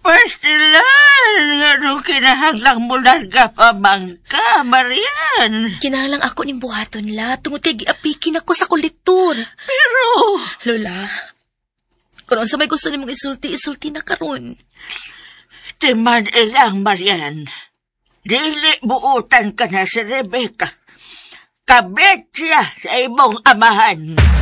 Pastilan, nga kinahanglang mo larga pa bangka, Marian. Kinahanglang ako ning buhaton la, tungod kay giapikin ako sa kolektor. Pero... Lola, kung sa may gusto nimong isulti na karon. Timan ilang, Marian. Dili buutan ka na si Rebecca. Kabit siya sa imong amahan.